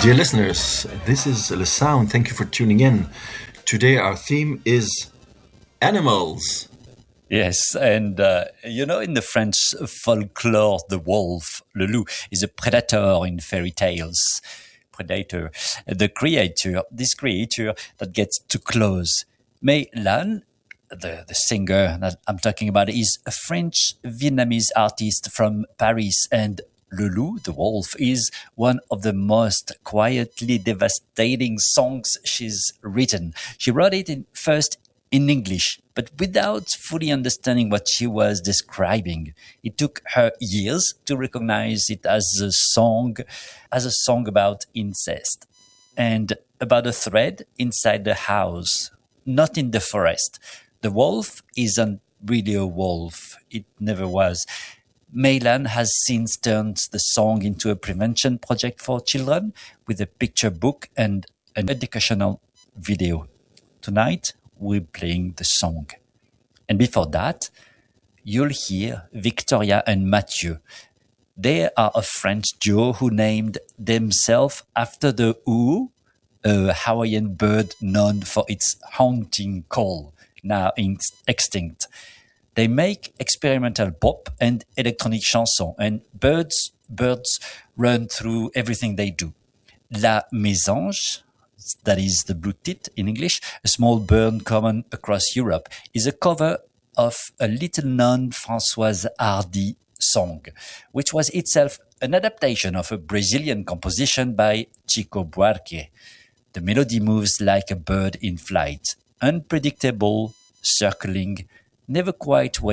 Dear listeners, this is Le Sound. Thank you for tuning in. Today our theme is animals. Yes, and in the French folklore, the wolf, le loup, is a predator in fairy tales. Predator, this creature that gets too close. Mei Lan, the singer that I'm talking about, is a French Vietnamese artist from Paris, and Le Loup, the wolf, is one of the most quietly devastating songs she's written. She wrote it first in English, but without fully understanding what she was describing. It took her years to recognize it as a song about incest and about a thread inside the house, not in the forest. The wolf isn't really a wolf. It never was. Mei Lan has since turned the song into a prevention project for children with a picture book and an educational video. Tonight, we're playing the song. And before that, you'll hear Victoria and Mathieu. They are a French duo who named themselves after the oo, a Hawaiian bird known for its haunting call, now extinct. They make experimental pop and electronic chansons, and birds run through everything they do. La Mésange, that is the blue tit in English, a small bird common across Europe, is a cover of a little-known Françoise Hardy song, which was itself an adaptation of a Brazilian composition by Chico Buarque. The melody moves like a bird in flight, unpredictable, circling, never quite